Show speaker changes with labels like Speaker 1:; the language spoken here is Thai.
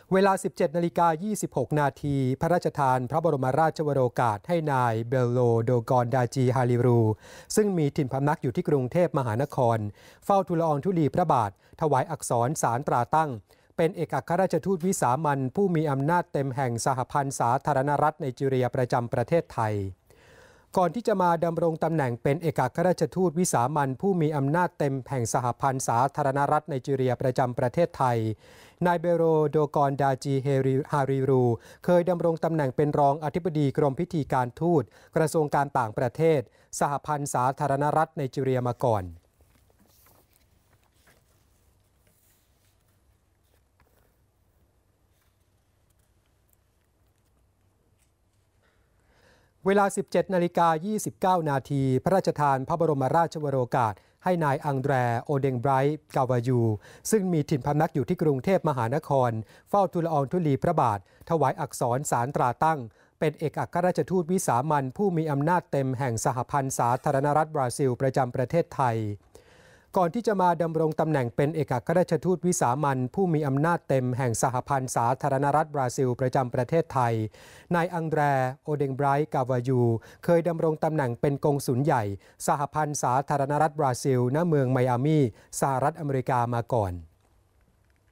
Speaker 1: เวลา 17:26 นาทีพระราชทานพระบรมราชวโรกาสให้นายเบลโลโดกอนดาจีฮาลิรูซึ่งมีถิ่นพำนักอยู่ที่กรุงเทพมหานครเฝ้าทูลละอองธุลีพระบาทถวายอักษรสารตราตั้งเป็นเอกอัครราชทูตวิสามัญผู้มีอำนาจเต็มแห่งสหพันธ์สาธารณรัฐไนจีเรียประจำประเทศไทยก่อนที่จะมาดำรงตำแหน่งเป็นเอกอัครราชทูตวิสามัญผู้มีอำนาจเต็มแห่งสหพันธ์สาธารณรัฐไนจีเรียประจำประเทศไทยนายเบโรโดกอนดาจีฮาริรูเคยดำรงตำแหน่งเป็นรองอธิบดีกรมพิธีการทูตกระทรวงการต่างประเทศสหพันธ์สาธารณรัฐไนจีเรียมาก่อนเวลา 17:29 นาทีพระราชทานพระบรมราชวโรกาสให้นายอังแดรโอเดงไบรท์กาวายูซึ่งมีถิ่นพำนักอยู่ที่กรุงเทพมหานครเฝ้าทูลละอองธุลีพระบาทถวายอักษรสารตราตั้งเป็นเอกอัครราชทูตวิสามัญผู้มีอำนาจเต็มแห่งสหพันธ์สาธารณรัฐบราซิลประจำประเทศไทยก่อนที่จะมาดำรงตำแหน่งเป็นเอกอัครราชทูตวิสามัญผู้มีอำนาจเต็มแห่งสหพันธ์สาธารณรัฐบราซิลประจำประเทศไทยนายอังแดรโอเดงไบรท์กาวายูเคยดำรงตำแหน่งเป็นกงสุลใหญ่สหพันธ์สาธารณรัฐบราซิลณเมืองไมอามีสหรัฐอเมริกามาก่อน